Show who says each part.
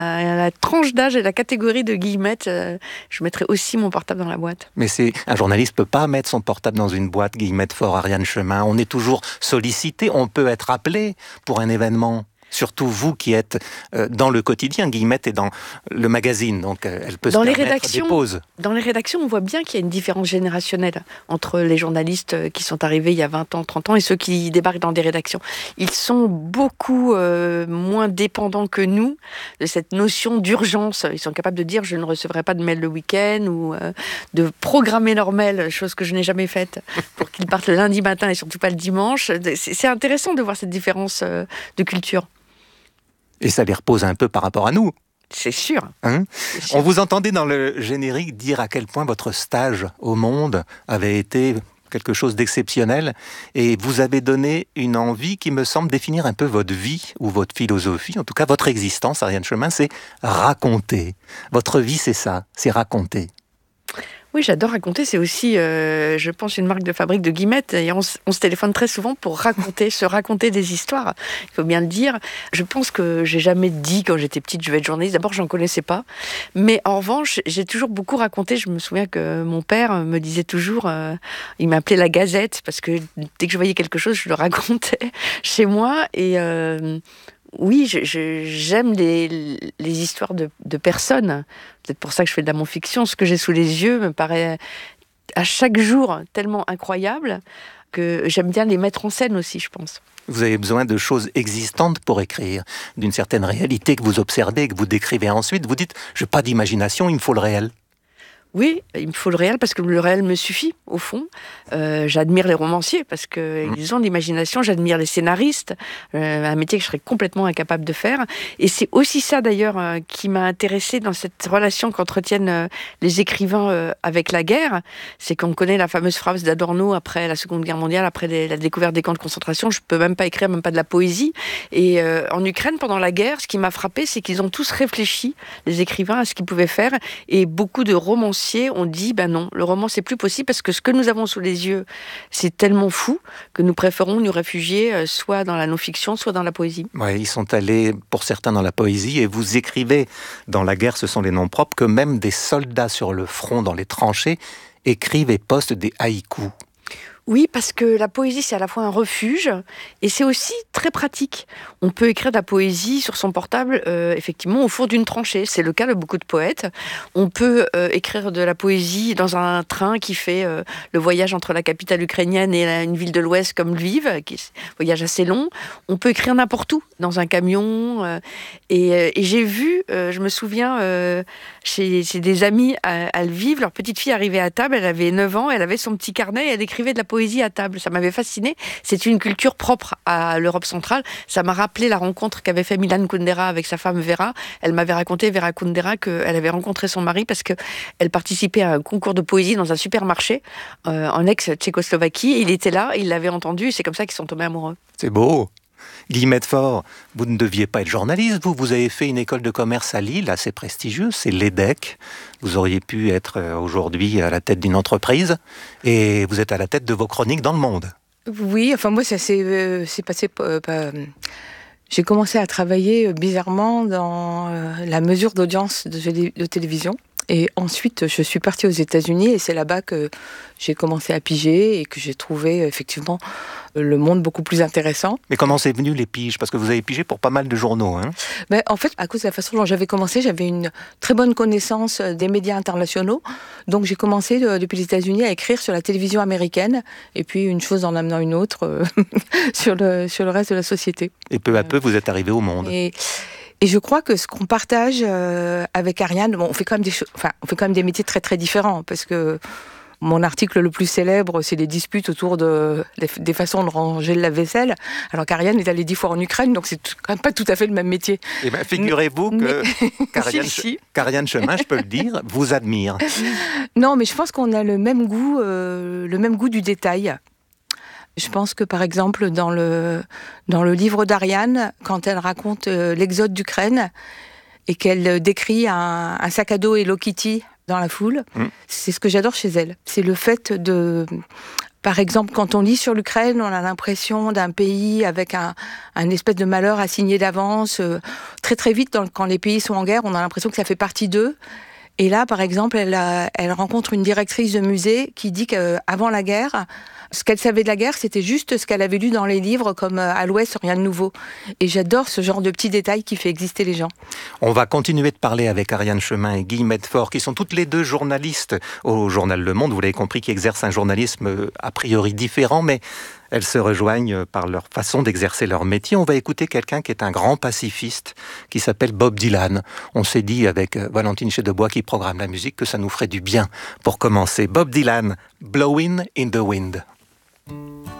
Speaker 1: À la tranche d'âge et la catégorie de Guillemette, je mettrais aussi mon portable dans la boîte.
Speaker 2: Mais un journaliste peut pas mettre son portable dans une boîte, Guillemette Faure, Ariane Chemin. On est toujours sollicité, on peut être appelé pour un événement. Surtout vous qui êtes dans le quotidien, Guillemette est dans le magazine, donc elle peut
Speaker 1: dans
Speaker 2: se
Speaker 1: les
Speaker 2: permettre
Speaker 1: rédactions,
Speaker 2: des pauses.
Speaker 1: Dans les rédactions, on voit bien qu'il y a une différence générationnelle entre les journalistes qui sont arrivés il y a 20 ans, 30 ans et ceux qui débarquent dans des rédactions. Ils sont beaucoup moins dépendants que nous de cette notion d'urgence. Ils sont capables de dire « je ne recevrai pas de mail le week-end » ou de programmer leur mail, chose que je n'ai jamais faite, pour qu'ils partent le lundi matin et surtout pas le dimanche. C'est intéressant de voir cette différence de culture.
Speaker 2: Et ça les repose un peu par rapport à nous.
Speaker 1: C'est sûr.
Speaker 2: C'est sûr. On vous entendait dans le générique dire à quel point votre stage au Monde avait été quelque chose d'exceptionnel et vous avez donné une envie qui me semble définir un peu votre vie ou votre philosophie, en tout cas votre existence, Ariane Chemin, c'est raconter. Votre vie, c'est ça, c'est raconter.
Speaker 1: Oui, j'adore raconter. C'est aussi, je pense, une marque de fabrique de Guillemette. Et on se téléphone très souvent pour raconter, se raconter des histoires. Il faut bien le dire. Je pense que j'ai jamais dit quand j'étais petite je vais être journaliste. D'abord, j'en connaissais pas. Mais en revanche, j'ai toujours beaucoup raconté. Je me souviens que mon père me disait toujours, il m'appelait la Gazette parce que dès que je voyais quelque chose, je le racontais chez moi. Et oui, j'aime les histoires de personnes. Peut-être pour ça que je fais de la non-fiction. Ce que j'ai sous les yeux me paraît à chaque jour tellement incroyable que j'aime bien les mettre en scène aussi, je pense.
Speaker 2: Vous avez besoin de choses existantes pour écrire, d'une certaine réalité que vous observez, que vous décrivez ensuite. Vous dites, je n'ai pas d'imagination, il me faut le réel.
Speaker 1: Oui, il me faut le réel parce que le réel me suffit, au fond. J'admire les romanciers parce qu'ils ont de l'imagination. J'admire les scénaristes, un métier que je serais complètement incapable de faire. Et c'est aussi ça, d'ailleurs, qui m'a intéressée dans cette relation qu'entretiennent les écrivains avec la guerre. C'est qu'on connaît la fameuse phrase d'Adorno après la Seconde Guerre mondiale, après la découverte des camps de concentration. Je peux même pas écrire, même pas de la poésie. Et en Ukraine, pendant la guerre, ce qui m'a frappée, c'est qu'ils ont tous réfléchi, les écrivains, à ce qu'ils pouvaient faire. Et beaucoup de romanciers on dit, ben non, le roman c'est plus possible parce que ce que nous avons sous les yeux, c'est tellement fou que nous préférons nous réfugier soit dans la non-fiction, soit dans la poésie.
Speaker 2: Ouais, ils sont allés pour certains dans la poésie et vous écrivez dans La guerre, ce sont les noms propres, que même des soldats sur le front, dans les tranchées, écrivent et postent des haïkus.
Speaker 1: Oui, parce que la poésie, c'est à la fois un refuge et c'est aussi très pratique. On peut écrire de la poésie sur son portable, effectivement, au four d'une tranchée. C'est le cas de beaucoup de poètes. On peut écrire de la poésie dans un train qui fait le voyage entre la capitale ukrainienne et une ville de l'Ouest comme Lviv, qui est un voyage assez long. On peut écrire n'importe où, dans un camion. Et j'ai vu, je me souviens, chez des amis à Lviv, leur petite fille arrivait à table, elle avait 9 ans, elle avait son petit carnet et elle écrivait de la poésie à table. Ça m'avait fasciné. C'est une culture propre à l'Europe centrale. Ça m'a rappelé la rencontre qu'avait fait Milan Kundera avec sa femme Vera. Elle m'avait raconté, Vera Kundera, qu'elle avait rencontré son mari parce qu'elle participait à un concours de poésie dans un supermarché en ex-Tchécoslovaquie. Il était là, il l'avait entendu et c'est comme ça qu'ils sont tombés amoureux.
Speaker 2: C'est beau. Guillemette Faure, vous ne deviez pas être journaliste, vous avez fait une école de commerce à Lille, assez prestigieuse, c'est l'EDEC. Vous auriez pu être aujourd'hui à la tête d'une entreprise, et vous êtes à la tête de vos chroniques dans Le Monde.
Speaker 3: Oui, enfin moi ça s'est passé j'ai commencé à travailler bizarrement dans la mesure d'audience de télévision. Et ensuite, je suis partie aux États-Unis et c'est là-bas que j'ai commencé à piger et que j'ai trouvé effectivement le monde beaucoup plus intéressant.
Speaker 2: Mais comment c'est venu les piges ? Parce que vous avez pigé pour pas mal de journaux. Hein ?
Speaker 3: Mais en fait, à cause de la façon dont j'avais commencé, j'avais une très bonne connaissance des médias internationaux. Donc j'ai commencé depuis les États-Unis à écrire sur la télévision américaine et puis une chose en amenant une autre sur le reste de la société.
Speaker 2: Et peu à peu, vous êtes arrivé au Monde.
Speaker 3: Et je crois que ce qu'on partage avec Ariane, on fait quand même des métiers très très différents parce que mon article le plus célèbre, c'est les disputes autour des façons de ranger le lave-vaisselle. Alors qu'Ariane est allée 10 fois en Ukraine, donc c'est quand même pas tout à fait le même métier.
Speaker 2: Eh bien, figurez-vous qu'Ariane Chemin, je peux le dire, vous admire.
Speaker 3: Non, mais je pense qu'on a le même goût du détail. Je pense que, par exemple, dans le livre d'Ariane, quand elle raconte l'exode d'Ukraine et qu'elle décrit un sac à dos Hello Kitty dans la foule. C'est ce que j'adore chez elle. C'est le fait de... Par exemple, quand on lit sur l'Ukraine, on a l'impression d'un pays avec un espèce de malheur assigné d'avance. Très très vite, quand les pays sont en guerre, on a l'impression que ça fait partie d'eux. Et là, par exemple, elle rencontre une directrice de musée qui dit qu'avant la guerre, ce qu'elle savait de la guerre, c'était juste ce qu'elle avait lu dans les livres, comme à l'Ouest, rien de nouveau. Et j'adore ce genre de petits détails qui fait exister les gens.
Speaker 2: On va continuer de parler avec Ariane Chemin et Guy Medfort, qui sont toutes les deux journalistes au journal Le Monde. Vous l'avez compris, qui exercent un journalisme a priori différent, mais elles se rejoignent par leur façon d'exercer leur métier. On va écouter quelqu'un qui est un grand pacifiste, qui s'appelle Bob Dylan. On s'est dit avec Valentine Chedebois, qui programme la musique, que ça nous ferait du bien pour commencer. Bob Dylan, Blowin' in the Wind.